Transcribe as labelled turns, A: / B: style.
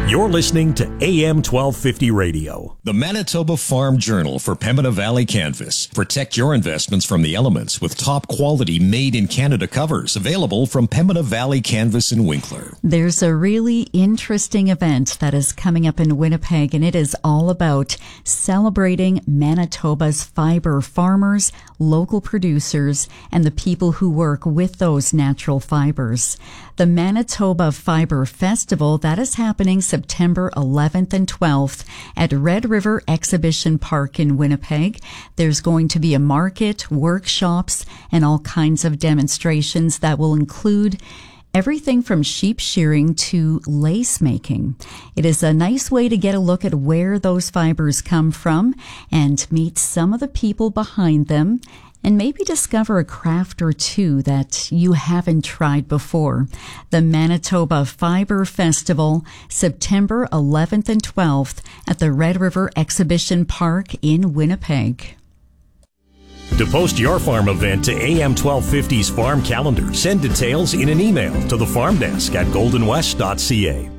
A: You're listening to AM 1250 Radio.
B: The Manitoba Farm Journal for Pembina Valley Canvas. Protect your investments from the elements with top quality made in Canada covers available from Pembina Valley Canvas in Winkler.
C: There's a really interesting event that is coming up in Winnipeg, and it is all about celebrating Manitoba's fiber farmers, local producers, and the people who work with those natural fibers. The Manitoba Fiber Festival, that is happening September 11th and 12th at Red River Exhibition Park in Winnipeg. There's going to be a market, workshops, and all kinds of demonstrations that will include everything from sheep shearing to lace making. It is a nice way to get a look at where those fibers come from and meet some of the people behind them, and maybe discover a craft or two that you haven't tried before. The Manitoba Fiber Festival, September 11th and 12th at the Red River Exhibition Park in Winnipeg.
A: To post your farm event to AM 1250's Farm Calendar, send details in an email to the farm desk at goldenwest.ca.